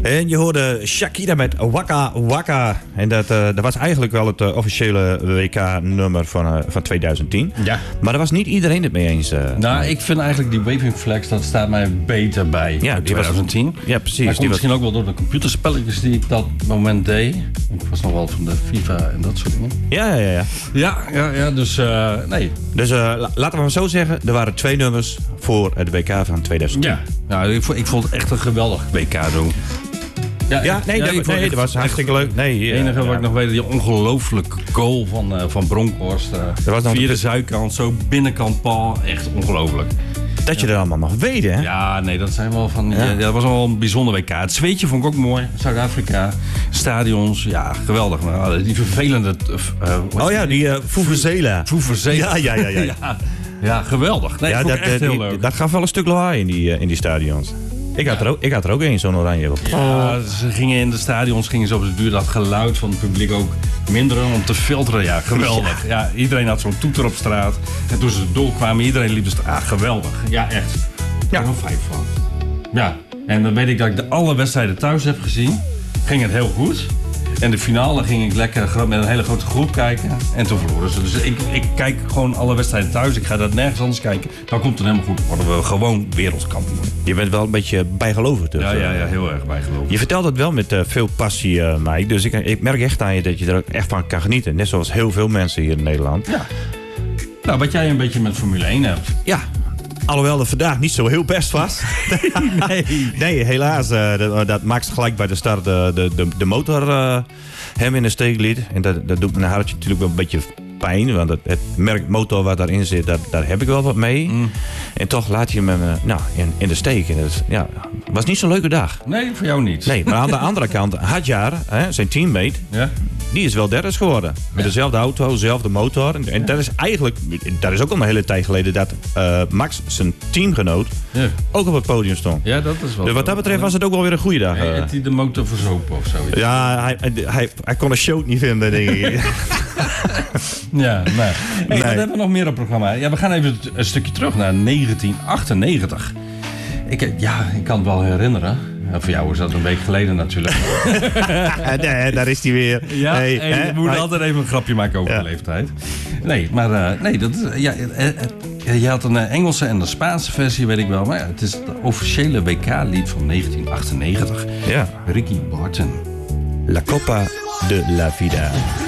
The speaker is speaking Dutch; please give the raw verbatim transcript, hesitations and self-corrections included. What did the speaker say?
En je hoorde Shakira met Waka Waka. En dat, uh, dat was eigenlijk wel het uh, officiële W K-nummer van, uh, van twintig tien. Ja. Maar daar was niet iedereen het mee eens. Uh, nou, ik vind eigenlijk die waving flags, dat staat mij beter bij. Ja, die twintig tien. Was, ja, precies. Maar komt die misschien was... ook wel door de computerspelletjes die ik dat moment deed. Ik was nog wel van de FIFA en dat soort dingen. Ja, ja, ja. Ja, ja, ja dus uh, nee. Dus uh, laten we maar zo zeggen, er waren twee nummers voor het W K van twintig tien. Ja, nou, ik, vond, ik vond het echt een geweldig W K doen. Ja, ja, nee, ja, dat, nee, echt, dat was hartstikke leuk. Nee, het enige ja, wat ja. ik nog weet, die ongelooflijke goal van, uh, van Bronkhorst. Uh, via de zuidkant, zo binnenkant paal. Echt ongelooflijk. Dat je ja. er allemaal nog weet, hè? Ja, nee, dat zijn wel van. Ja. Ja, dat was wel een bijzonder W K. Het zweetje vond ik ook mooi. Zuid-Afrika, stadions, ja, geweldig. Maar die vervelende. Uh, oh ja, die uh, Vuvuzela. Vuvuzela. Ja, ja, ja, ja. ja. Ja, geweldig. Nee, ja, dat, dat, echt heel die, leuk. Dat gaf wel een stuk lawaai in die, uh, in die stadions. Ik had, ja. er ook, ik had er ook een, zo'n oranje. Ja, ze gingen in de stadions gingen ze op de duur dat geluid van het publiek ook minderen om te filteren. Ja, geweldig. Ja. Ja, iedereen had zo'n toeter op straat. En toen ze doorkwamen, iedereen liep dus... Ah, geweldig. Ja, echt. Ja. Ik ben er vijf van. Ja, en dan weet ik dat ik de alle wedstrijden thuis heb gezien. Ging het heel goed. En de finale ging ik lekker met een hele grote groep kijken. En toen verloren ze. Dus ik, ik kijk gewoon alle wedstrijden thuis. Ik ga dat nergens anders kijken. Dan komt het helemaal goed. Worden we gewoon wereldkampioen. Je bent wel een beetje bijgelovig. Dus. Ja, ja, ja, heel erg bijgelovig. Je vertelt het wel met uh, veel passie, uh, Mike. Dus ik, ik merk echt aan je dat je er ook echt van kan genieten. Net zoals heel veel mensen hier in Nederland. Ja. Nou, wat jij een beetje met Formule één hebt. Ja. Alhoewel het vandaag niet zo heel best was. nee. nee, helaas. Uh, dat, dat Max gelijk bij de start uh, de, de, de motor uh, hem in de steek liet. En dat, dat doet mijn hartje natuurlijk wel een beetje pijn. Want het, het merk motor wat daarin zit, dat, daar heb ik wel wat mee. Mm. En toch laat je hem uh, nou, in, in de steek. En het ja, was niet zo'n leuke dag. Nee, voor jou niet. Nee, maar aan de andere kant, Hadjar, hè, zijn teammate... Ja? Die is wel derde geworden. Met ja. dezelfde auto, dezelfde motor. En, en ja. dat is eigenlijk... Dat is ook al een hele tijd geleden dat uh, Max, zijn teamgenoot... Ja. ook op het podium stond. Ja, dat is wel... Dus wat dat betreft was het ook wel weer een goede dag. Hey, heeft hij de motor verzopen of zoiets? Ja, hij, hij, hij kon een show niet vinden, denk ik. ja, nee. Hey, nee. Wat hebben we nog meer op het programma? Ja, we gaan even een stukje terug naar negentien achtennegentig. Ik, ja, ik kan het wel herinneren. Ja, voor jou is dat een week geleden natuurlijk. nee, daar is hij weer. Ja, hey, hey, je moet maar... altijd even een grapje maken over ja. de leeftijd. Nee, maar uh, nee, dat is, ja, uh, uh, je had een uh, Engelse en een Spaanse versie, weet ik wel. Maar ja, het is het officiële W K-lied van negentien achtennegentig. Ja. Ricky Barton. La Copa de la Vida.